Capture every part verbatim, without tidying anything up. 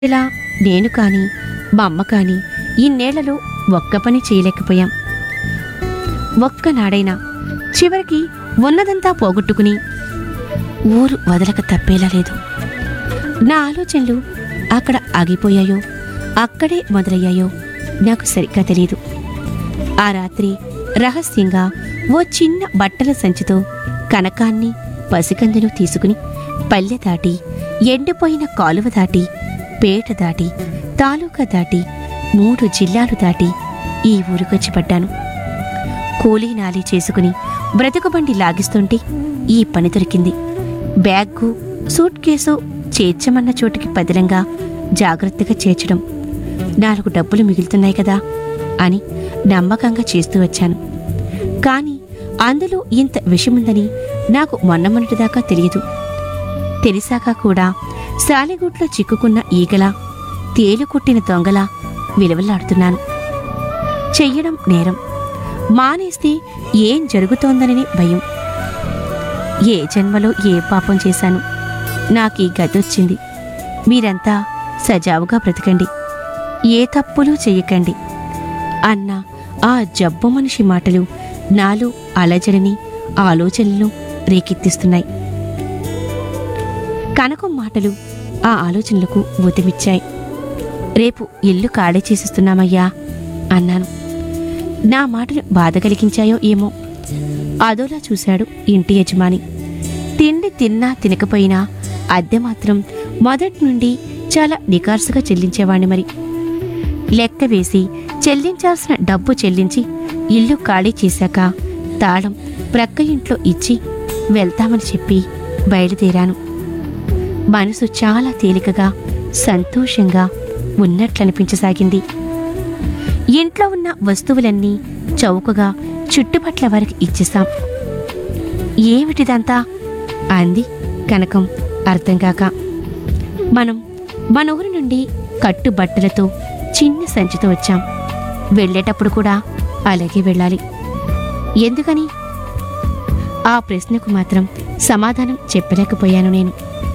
ఇలా నేను కాని మా అమ్మ కాని ఇన్నేళ్లలో ఒక్క పని చేయలేకపోయాం. ఒక్కనాడైనా చివరికి ఉన్నదంతా పోగొట్టుకుని ఊరు వదలక తప్పేలా లేదు. నా ఆలోచనలు అక్కడ ఆగిపోయాయో అక్కడే మొదలయ్యాయో నాకు సరిగ్గా తెలియదు. ఆ రాత్రి రహస్యంగా ఓ చిన్న బట్టల సంచితో కనకాన్ని పసికందును తీసుకుని పల్లె దాటి, ఎండిపోయిన కాలువ దాటి, పేట దాటి, తాలూకా దాటి, మూడు జిల్లాలు దాటి ఈ ఊరికొచ్చి పడ్డాను. కూలీ నాలి చేసుకుని బ్రతుకుబండి లాగిస్తుంటే ఈ పని దొరికింది. బ్యాగ్గు, సూట్ కేసు చేర్చమన్న చోటుకి పదిలంగా జాగ్రత్తగా చేర్చడం, నాలుగు డబ్బులు మిగులుతున్నాయి కదా అని నమ్మకంగా చేస్తూ వచ్చాను. కాని అందులో ఇంత విషముందని నాకు మొన్నమొన్నటిదాకా తెలియదు. తెలిసాక కూడా సాలెగూట్లో చిక్కుకున్న ఈగలా, తేలుకుట్టిన దొంగలా విలవలాడుతున్నాను. చెయ్యడం నేరం, మానేస్తే ఏం జరుగుతోందనని భయం. ఏ జన్మలో ఏ పాపం చేశాను, నాకీ గతొచ్చింది. మీరంతా సజావుగా బ్రతకండి, ఏ తప్పులు చెయ్యకండి అన్న ఆ జబ్బు మనిషి మాటలు నాలో అలజడిని, ఆలోచనలను రేకెత్తిస్తున్నాయి. కనకం మాటలు ఆ ఆలోచనలకు ఊతమిచ్చాయి. రేపు ఇల్లు ఖాళీ చేసిస్తున్నామయ్యా అన్నాను. నా మాటలు బాధ కలిగించాయో ఏమో. అదోలా చూశాడు ఇంటి యజమాని. తిండి తిన్నా తినకపోయినా అద్దె మాత్రం మొదటి నుండి చాలా నికార్సుగా చెల్లించేవాణ్ణి. మరి లెక్క వేసి చెల్లించాల్సిన డబ్బు చెల్లించి ఇల్లు ఖాళీ చేశాక తాళం ప్రక్క ఇంట్లో ఇచ్చి వెళ్తామని చెప్పి బయలుదేరాను. మనసు చాలా తేలికగా, సంతోషంగా ఉన్నట్లనిపించసాగింది. ఇంట్లో ఉన్న వస్తువులన్నీ చౌకగా చుట్టుపట్ల వారికి ఇచ్చేశాం. ఏమిటిదంతా అంది కనకం అర్థంగాక. మనం మన ఊరి నుండి కట్టుబట్టలతో చిన్న సంచితో వచ్చాం. వెళ్ళేటప్పుడు కూడా అలాగే వెళ్ళాలి. ఎందుకని? ఆ ప్రశ్నకు మాత్రం సమాధానం చెప్పలేకపోయాను నేను.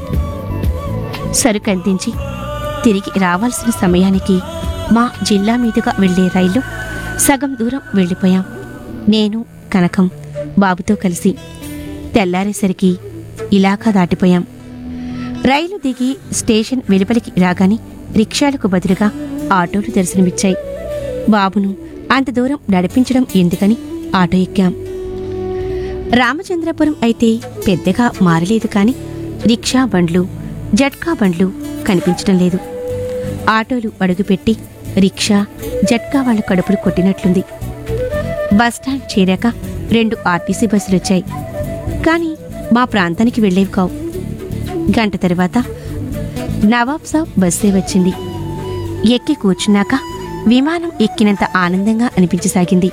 సరుకందించి తిరిగి రావాల్సిన సమయానికి మా జిల్లా మీదుగా వెళ్లే రైలు సగం దూరం వెళ్ళిపోయాం. నేను, కనకం, బాబుతో కలిసి. తెల్లారేసరికి ఇలాకా దాటిపోయాం. రైలు దిగి స్టేషన్ వెలుపలికి రాగానే రిక్షాలకు బదులుగా ఆటోలు దర్శనమిచ్చాయి. బాబును అంత దూరం నడిపించడం ఎందుకని ఆటో ఎక్కాం. రామచంద్రపురం అయితే పెద్దగా మారలేదు, కాని రిక్షా బండ్లు, జట్కా బండ్లు కనిపించడం లేదు. ఆటోలు అడుగుపెట్టి రిక్షా, జట్కా వాళ్ళ కడుపులు కొట్టినట్లుంది. బస్టాండ్ చేరాక రెండు ఆర్టీసీ బస్సులు వచ్చాయి. కానీ మా ప్రాంతానికి వెళ్లేవి కావు. గంట తర్వాత నవాబ్ సాబ్ బస్సే వచ్చింది. ఎక్కి కూర్చున్నాక విమానం ఎక్కినంత ఆనందంగా అనిపించసాగింది.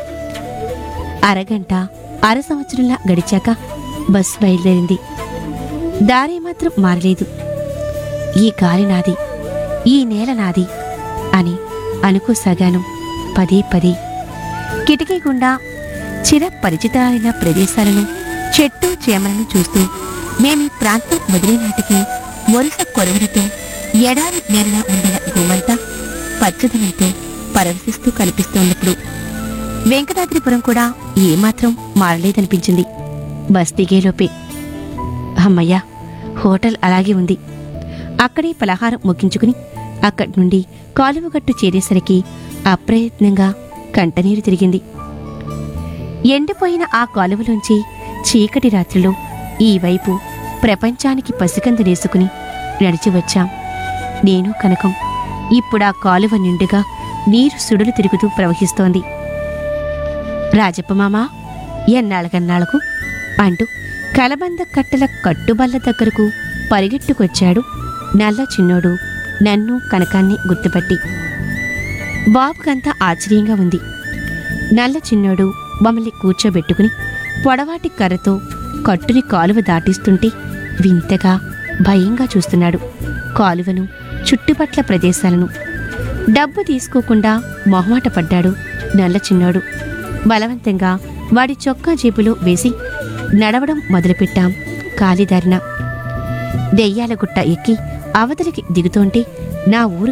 అరగంట అర సంవత్సరంలా గడిచాక బస్ బయలుదేరింది. దారి మాత్రం మారలేదు. ఈ గాలి నాది, ఈ నేల నాది అని అనుకోసాగాను పదే పదే. కిటికీ గుండా చిర పరిచితాలైన ప్రదేశాలను, చెట్టు చేమలను చూస్తూ మేమీ ప్రాంతం వదిలేనాటికి వరుస కొరవులతో ఎడారి నేలలా ఉండిన భూమంతా పచ్చదనంతో పరవశిస్తూ కనిపిస్తోన్నప్పుడు వెంకటాద్రిపురం కూడా ఏమాత్రం మారలేదనిపించింది బస్ దిగేలోపే. అమ్మయ్యా, హోటల్ అలాగే ఉంది. అక్కడే పలహారం ముగించుకుని అక్కడి నుండి కాలువగట్టు చేరేసరికి అప్రయత్నంగా కంటనీరు తిరిగింది. ఎండిపోయిన ఆ కాలువలోంచి చీకటి రాత్రిలో ఈ వైపు ప్రపంచానికి పసికందు నేసుకుని నడిచి వచ్చాం నేను, కనకం. ఇప్పుడా కాలువ నిండుగా నీరు సుడులు తిరుగుతూ ప్రవహిస్తోంది. రాజప్పమామా, ఎన్నాళ్ళకన్నాళ్లకు అంటూ కలబంద కట్టెల కట్టుబల్ల దగ్గరకు పరిగెట్టుకొచ్చాడు నల్ల చిన్నోడు నన్ను, కనకాన్ని గుర్తుపట్టి. బాబుకంతా ఆశ్చర్యంగా ఉంది. నల్ల చిన్నోడు మమ్మల్ని కూర్చోబెట్టుకుని పొడవాటి కర్రతో కట్టుని కాలువ దాటిస్తుంటే వింతగా, భయంగా చూస్తున్నాడు కాలువను, చుట్టుపట్ల ప్రదేశాలను. డబ్బు తీసుకోకుండా మొహమాట పడ్డాడు నల్ల చిన్నోడు. బలవంతంగా వాడి చొక్కా జేబులో వేసి నడవడం మొదలుపెట్టాం కాలిదారిన. దెయ్యాల గుట్ట ఎక్కి అవతలికి దిగుతోంటే నా ఊరు